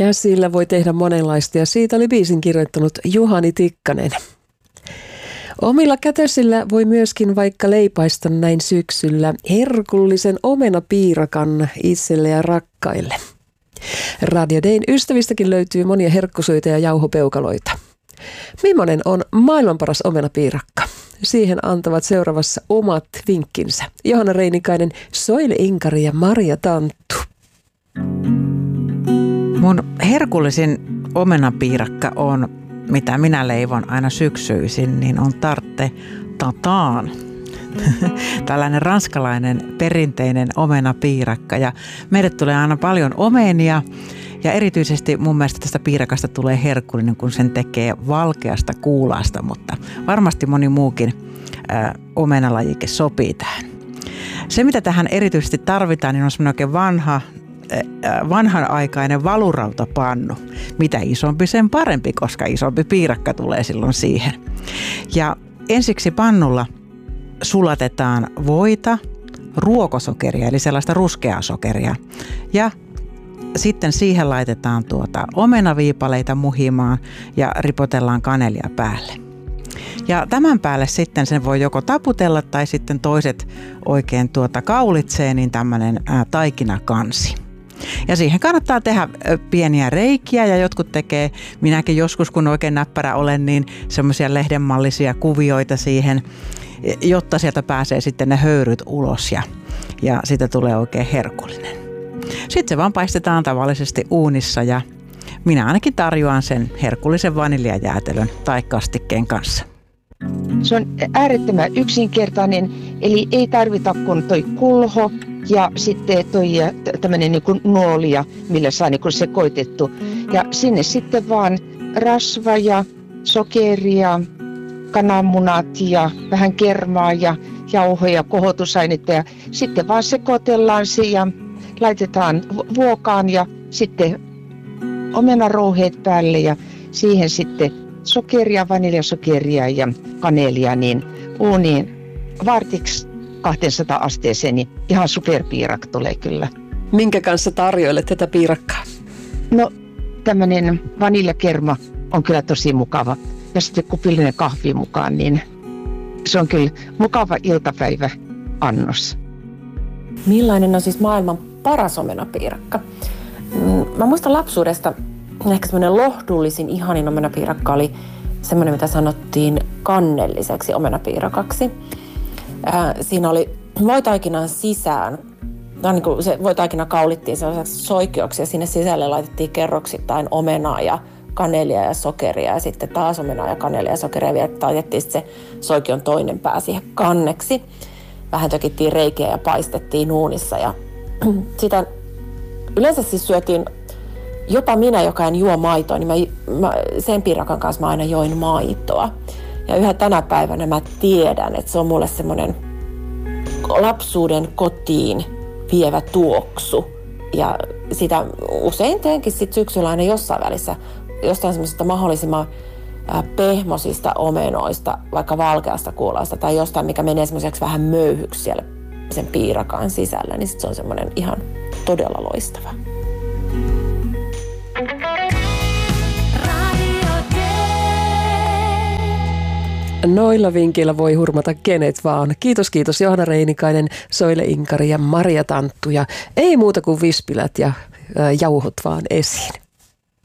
Käsillä voi tehdä monenlaista ja siitä oli biisin kirjoittanut Juhani Tikkanen. Omilla kätösillä voi myöskin vaikka leipaista näin syksyllä herkullisen omenapiirakan itselle ja rakkaille. Radio Dayn ystävistäkin löytyy monia herkkusuita ja jauhopeukaloita. Millainen on maailman paras omenapiirakka? Siihen antavat seuraavassa omat vinkkinsä. Johanna Reinikainen, Soile Inkari ja Maria Tanttu. Mun herkullisin omenapiirakka on, mitä minä leivon aina syksyisin, niin on tarte tataan. Tällainen ranskalainen perinteinen omenapiirakka ja meille tulee aina paljon omenia ja erityisesti mun mielestä tästä piirakasta tulee herkullinen, kun sen tekee valkeasta kuulasta, mutta varmasti moni muukin omenalajike sopii tähän. Se, mitä tähän erityisesti tarvitaan, niin on semmoinen oikein vanhanaikainen valurautapannu. Mitä isompi, sen parempi, koska isompi piirakka tulee silloin siihen. Ja ensiksi pannulla sulatetaan voita, ruokosokeria, eli sellaista ruskeaa sokeria. Ja sitten siihen laitetaan omenaviipaleita muhimaan ja ripotellaan kanelia päälle. Ja tämän päälle sitten sen voi joko taputella tai sitten toiset oikein kaulitsee, niin tämmöinen taikinakansi. Ja siihen kannattaa tehdä pieniä reikiä ja jotkut tekee, minäkin joskus kun oikein näppärä olen, niin semmoisia lehdenmallisia kuvioita siihen, jotta sieltä pääsee sitten ne höyryt ulos ja siitä tulee oikein herkullinen. Sitten se vaan paistetaan tavallisesti uunissa ja minä ainakin tarjoan sen herkullisen vaniljajäätelön tai kastikkeen kanssa. Se on äärettömän yksinkertainen, eli ei tarvita kuin toi kulho ja sitten toi tämmöinen niin kuin nuolia, millä saa niin kuin sekoitettu. Ja sinne sitten vaan rasva ja sokeria, kananmunat ja vähän kermaa ja jauhoja, kohotusainetta ja sitten vaan sekoitellaan se ja laitetaan vuokaan ja sitten omenarouheet päälle ja siihen sitten sokeria, vaniljasokeria ja kanelia niin uuniin vartiksi 200 asteeseen, niin ihan superpiirakka tulee kyllä. Minkä kanssa tarjoilet tätä piirakkaa? No tämmöinen vaniljakerma on kyllä tosi mukava ja sitten kupillinen kahvi mukaan, niin se on kyllä mukava iltapäiväannos. Millainen on siis maailman paras omenapiirakka? Mä muistan lapsuudesta, ehkä semmoinen lohdullisin, ihanin omenapiirakka oli semmoinen, mitä sanottiin kannelliseksi omenapiirakaksi. Siinä oli voitaikinan sisään, niin kuin se voitaikina kaulittiin sellaiseksi soikeoksi ja sinne sisälle laitettiin kerroksittain omenaa ja kanelia ja sokeria ja sitten taas omenaa ja kanelia ja sokeria ja vielä taitettiin se soikion toinen pää siihen kanneksi. Vähän tökittiin reikiä ja paistettiin uunissa ja sitä yleensä siis syötiin, jopa minä, joka en juo maitoa, niin sen piirakan kanssa mä aina join maitoa. Ja yhä tänä päivänä mä tiedän, että se on mulle semmoinen lapsuuden kotiin vievä tuoksu. Ja sitä usein teenkin sit syksyllä aina jossain välissä jostain semmoisesta mahdollisimman pehmosista omenoista, vaikka valkeasta kuulasta tai jostain, mikä menee semmoiseksi vähän möyhyksi siellä sen piirakan sisällä, niin sit se on semmoinen ihan todella loistava. Noilla vinkkeillä voi hurmata kenet vaan. Kiitos Johanna Reinikainen, Soile Inkari ja Maria Tanttu. Ja ei muuta kuin vispilät ja jauhot vaan esiin.